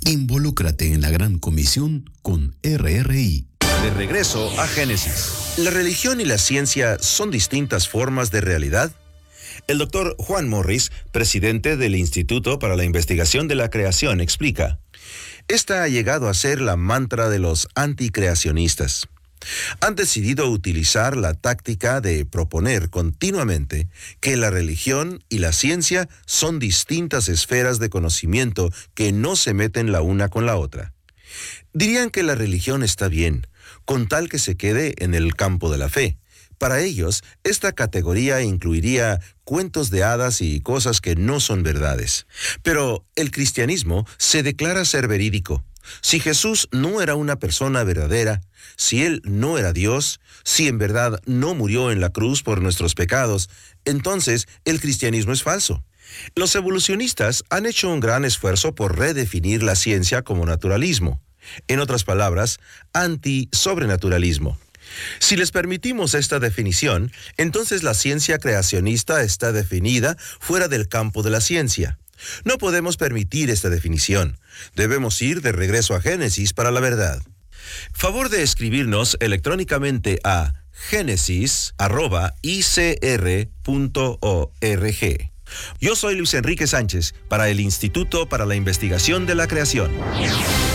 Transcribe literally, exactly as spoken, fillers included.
Involúcrate en la gran comisión con R R I. De regreso a Génesis. ¿La religión y la ciencia son distintas formas de realidad? El doctor Juan Morris, presidente del Instituto para la Investigación de la Creación, explica. Esta ha llegado a ser la mantra de los anticreacionistas. Han decidido utilizar la táctica de proponer continuamente que la religión y la ciencia son distintas esferas de conocimiento que no se meten la una con la otra. Dirían que la religión está bien, con tal que se quede en el campo de la fe. Para ellos, esta categoría incluiría cuentos de hadas y cosas que no son verdades. Pero el cristianismo se declara ser verídico. Si Jesús no era una persona verdadera, si Él no era Dios, si en verdad no murió en la cruz por nuestros pecados, entonces el cristianismo es falso. Los evolucionistas han hecho un gran esfuerzo por redefinir la ciencia como naturalismo. En otras palabras, anti-sobrenaturalismo. Si les permitimos esta definición, entonces la ciencia creacionista está definida fuera del campo de la ciencia. No podemos permitir esta definición. Debemos ir de regreso a Génesis para la verdad. Favor de escribirnos electrónicamente a génesis arroba i c r punto org. Yo soy Luis Enrique Sánchez para el Instituto para la Investigación de la Creación.